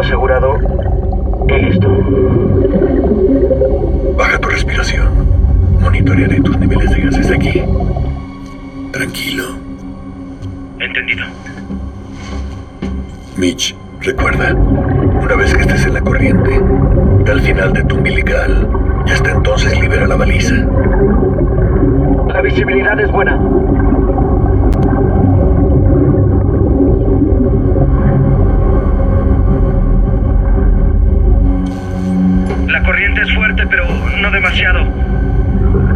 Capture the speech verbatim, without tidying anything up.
asegurado y listo. Baja tu respiración. Monitorearé tus niveles de gases aquí. Tranquilo. Entendido. Mitch, recuerda, una vez que estés en la corriente, al final de tu umbilical, y hasta entonces libera la baliza. La visibilidad es buena. La corriente es fuerte, pero no demasiado.